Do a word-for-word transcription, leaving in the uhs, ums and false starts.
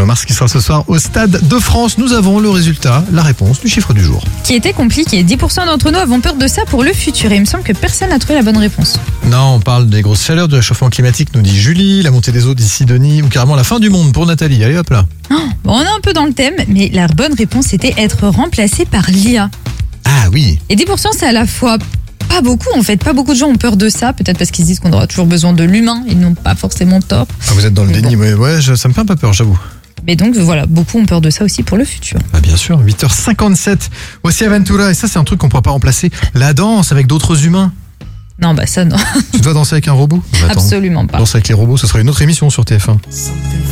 Bruno Mars qui sera ce soir au Stade de France. Nous avons le résultat, la réponse du chiffre du jour. Qui était compliqué. dix pour cent d'entre nous avons peur de ça pour le futur. Et il me semble que personne n'a trouvé la bonne réponse. Non, on parle des grosses chaleurs, du réchauffement climatique, nous dit Julie, la montée des eaux d'ici Denis, ou carrément la fin du monde pour Nathalie. Allez hop là. Oh, bon, on est un peu dans le thème, mais la bonne réponse était être remplacé par l'I A. Ah oui. Et dix pour cent, c'est à la fois pas beaucoup en fait. Pas beaucoup de gens ont peur de ça, peut-être parce qu'ils se disent qu'on aura toujours besoin de l'humain. Ils n'ont pas forcément tort. Ah, vous êtes dans le Mais déni, bon. ouais, ouais je- ça me fait un peu peur, j'avoue. Mais donc voilà, beaucoup ont peur de ça aussi pour le futur. Ah bien sûr, huit heures cinquante-sept. Voici Aventura, et ça c'est un truc qu'on ne pourra pas remplacer. La danse avec d'autres humains. Non, bah ça non, Tu dois danser avec un robot? Bah, attends. absolument pas. Danse avec les robots, ce sera une autre émission sur T F un. Something